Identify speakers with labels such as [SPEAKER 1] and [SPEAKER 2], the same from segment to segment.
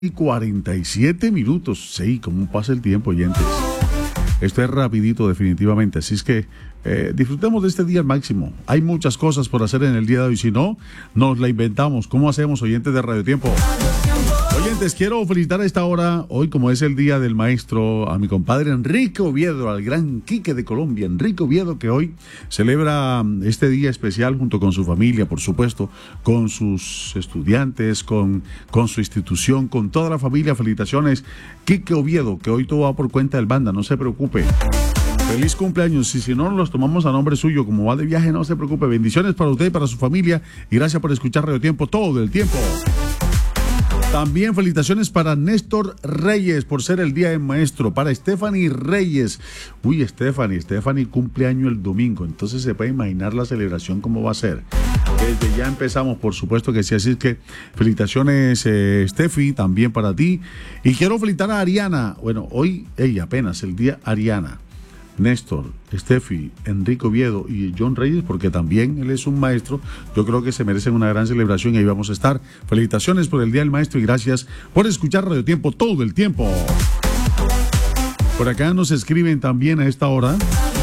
[SPEAKER 1] y 47 minutos. Sí, cómo pasa el tiempo, oyentes. Esto es rapidito, definitivamente. Así es que disfrutemos de este día al máximo. Hay muchas cosas por hacer en el día de hoy. Si no, nos la inventamos. ¿Cómo hacemos, oyentes de Radio Tiempo? Oyentes, quiero felicitar a esta hora, hoy como es el Día del Maestro, a mi compadre Enrique Oviedo, al gran Quique de Colombia, Enrique Oviedo, que hoy celebra este día especial junto con su familia, por supuesto, con sus estudiantes, con su institución, con toda la familia. Felicitaciones, Quique Oviedo, que hoy todo va por cuenta del banda, no se preocupe. Feliz cumpleaños, y si no los tomamos a nombre suyo, como va de viaje, no se preocupe. Bendiciones para usted y para su familia, y gracias por escuchar Radio Tiempo todo el tiempo. También felicitaciones para Néstor Reyes por ser el Día del Maestro, para Stephanie Reyes. Uy, Stephanie cumpleaños el domingo, entonces se puede imaginar la celebración cómo va a ser. Desde ya empezamos, por supuesto que sí, así es que felicitaciones, Steffi, también para ti. Y quiero felicitar a Ariana, bueno, hoy ella apenas, el día Ariana, Néstor, Steffi, Enrique Oviedo y John Reyes, porque también él es un maestro. Yo creo que se merecen una gran celebración y ahí vamos a estar. Felicitaciones por el Día del Maestro y gracias por escuchar Radio Tiempo todo el tiempo. Por acá nos escriben también a esta hora.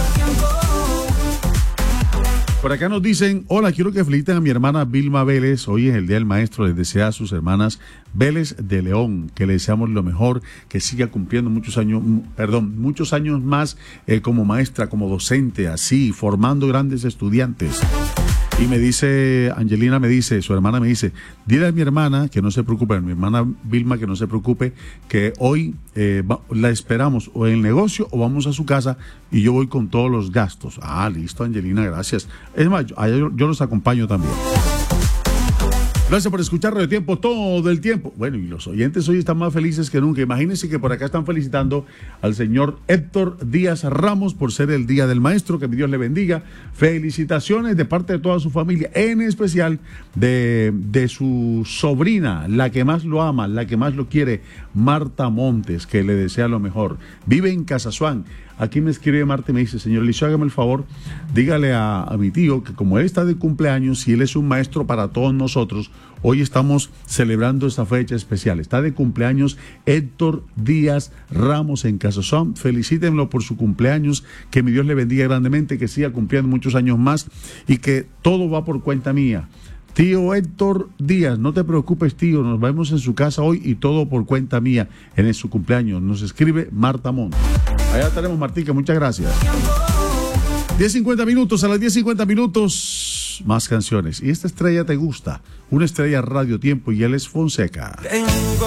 [SPEAKER 1] Por acá nos dicen: hola, quiero que feliciten a mi hermana Vilma Vélez. Hoy es el Día del Maestro. Les desea a sus hermanas Vélez de León que le deseamos lo mejor, que siga cumpliendo muchos años más como maestra, como docente, así, formando grandes estudiantes. Y me dice, Angelina su hermana me dice, dile a mi hermana que no se preocupe, a mi hermana Vilma que no se preocupe, que hoy la esperamos o en el negocio o vamos a su casa y yo voy con todos los gastos. Ah, listo, Angelina, gracias. Es más, yo los acompaño también. Gracias por escuchar Radio Tiempo todo el tiempo. Bueno, y los oyentes hoy están más felices que nunca. Imagínense que por acá están felicitando al señor Héctor Díaz Ramos por ser el Día del Maestro. Que mi Dios le bendiga. Felicitaciones de parte de toda su familia, en especial de su sobrina, la que más lo ama, la que más lo quiere, Marta Montes, que le desea lo mejor. Vive en Casazuán. Aquí me escribe Marta y me dice: señor Eliseo, hágame el favor, dígale a mi tío que como él está de cumpleaños y él es un maestro para todos nosotros, hoy estamos celebrando esta fecha especial. Está de cumpleaños Héctor Díaz Ramos en Casazuán. Felicítenlo por su cumpleaños, que mi Dios le bendiga grandemente, que siga cumpliendo muchos años más y que todo va por cuenta mía. Tío Héctor Díaz, no te preocupes, tío, nos vemos en su casa hoy y todo por cuenta mía en su cumpleaños. Nos escribe Marta Mont. Allá estaremos, Martica, muchas gracias. 10:50 minutos, a las 10:50 minutos, más canciones. Y esta estrella te gusta, una estrella Radio Tiempo, y él es Fonseca.